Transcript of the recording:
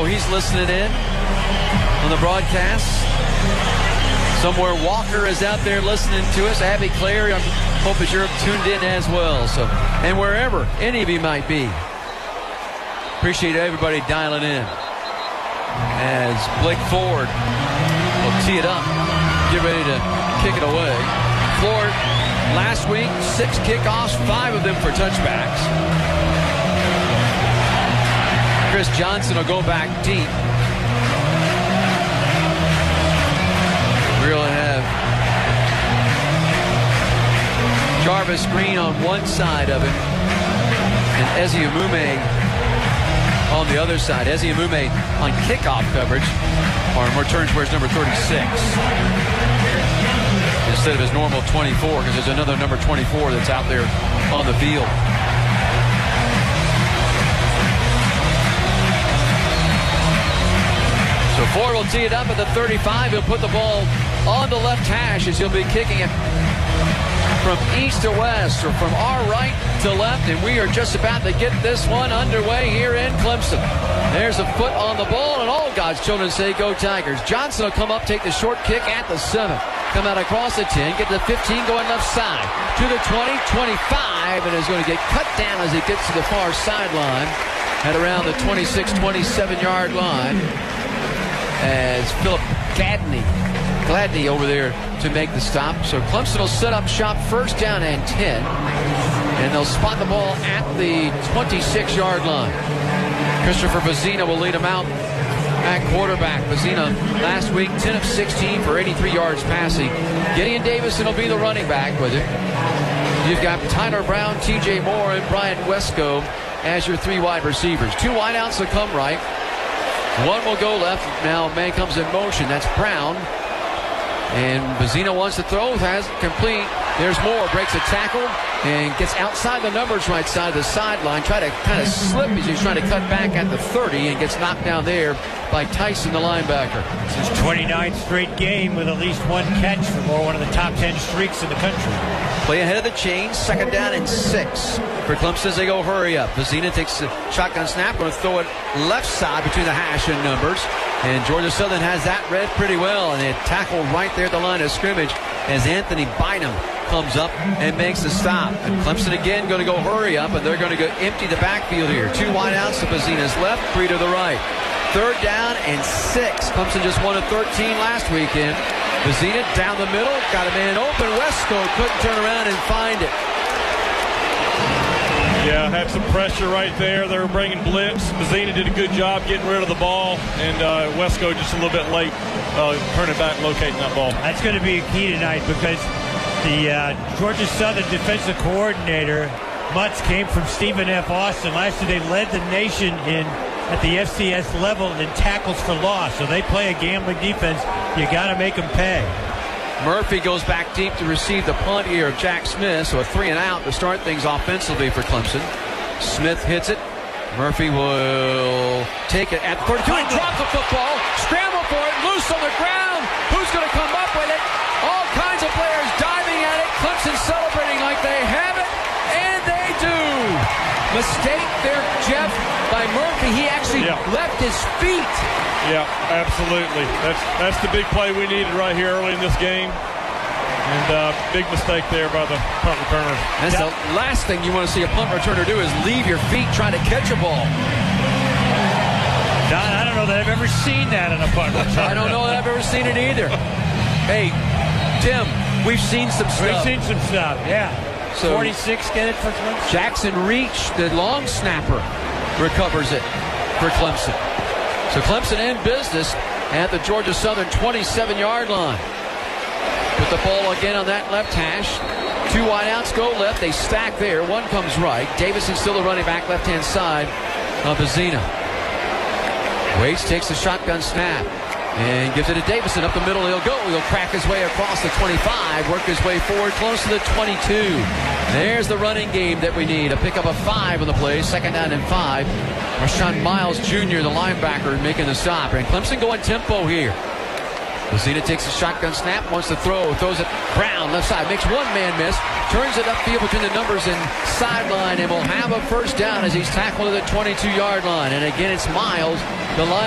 he's listening in on the broadcast. Somewhere Walker is out there listening to us. Abby Clary, I hope that you're tuned in as well. So, and wherever any of you might be, appreciate everybody dialing in. As Blake Ford will tee it up, get ready to kick it away. Ford, last week, 6 kickoffs, 5 of them for touchbacks. Chris Johnson will go back deep. We'll have Jarvis Green on one side of it and Ezi Amume on the other side. Ezi Amume on kickoff coverage, or returns where it's number 36 instead of his normal 24, because there's another number 24 that's out there on the field. So Ford will tee it up at the 35. He'll put the ball on the left hash as he'll be kicking it from east to west, or from our right to left, and we are just about to get this one underway here in Clemson. There's a foot on the ball, and all God's children say go Tigers. Johnson will come up, take the short kick at the 7, come out across the 10, get to the 15, going left side to the 20, 25, and is going to get cut down as he gets to the far sideline at around the 26, 27-yard line, as Philip Gladney over there to make the stop. So Clemson will set up shop, first down and 10, and they'll spot the ball at the 26-yard line. Christopher Vezina will lead them out at quarterback. Vezina last week 10 of 16 for 83 yards passing. Gideon Davison will be the running back with it. You've got Tyler Brown, TJ Moore, and Brian Wesco as your 3 wide receivers. 2 wideouts will come right. 1 will go left. Now man comes in motion. That's Brown. And Vezina wants to throw. Has it complete. There's Moore. Breaks a tackle and gets outside the numbers right side of the sideline. Try to kind of slip as he's trying to cut back at the 30 and gets knocked down there by Tyson, the linebacker. It's his 29th straight game with at least 1 catch for Moore, one of the top 10 streaks in the country. Play ahead of the chain, 2nd down and 6 for Clemson as they go hurry up. Vezina takes the shotgun snap, going to throw it left side between the hash and numbers. And Georgia Southern has that read pretty well, and they tackle right there at the line of scrimmage as Anthony Bynum comes up and makes the stop. And Clemson again going to go hurry up, and they're going to go empty the backfield here. 2 wideouts to Vezina's left, 3 to the right. 3rd down and 6. Clemson just won a 13 last weekend. Vezina down the middle, got a man open. Wesco couldn't turn around and find it. Yeah, had some pressure right there. They were bringing blitz. Vezina did a good job getting rid of the ball, and Wesco just a little bit late turning back, locating that ball. That's going to be a key tonight, because the Georgia Southern defensive coordinator, Mutz, came from Stephen F. Austin. Last year they led the nation at the FCS level in tackles for loss. So they play a gambling defense. You got to make them pay. Murphy goes back deep to receive the punt here of Jack Smith. So a 3 and out to start things offensively for Clemson. Smith hits it. Murphy will take it at 32 and drop the football. Scramble for it. Loose on the ground. Who's going to come up with it? All kinds of players diving at it. Clemson celebrating like they have it. And they do. Mistake there, Jeff, by Murphy. He actually left his feet. Yeah, absolutely. That's the big play we needed right here early in this game. And big mistake there by the punt returner. That's the last thing you want to see a punt returner do, is leave your feet trying to catch a ball. Don, I don't know that I've ever seen that in a punt returner. I don't know that I've ever seen it either. Hey, Tim, we've seen some stuff. We've seen some stuff, yeah. So 46 get it for Clemson. Jackson Reach, the long snapper, recovers it for Clemson. So Clemson in business at the Georgia Southern 27-yard line. Put the ball again on that left hash. 2 wideouts go left. They stack there. 1 comes right. Davison still the running back, left-hand side of Vezina. Waits, takes the shotgun snap and gives it to Davison. Up the middle he'll go. He'll crack his way across the 25, work his way forward close to the 22. There's the running game that we need. A pickup of 5 on the play. 2nd down and 5. Rashawn Miles Jr., the linebacker, making the stop. And Clemson going tempo here. Vezina takes the shotgun snap, wants to throw, throws it Brown, left side, makes 1 man miss, turns it upfield between the numbers and sideline, and will have a first down as he's tackled to the 22-yard line. And again, it's Miles, the line.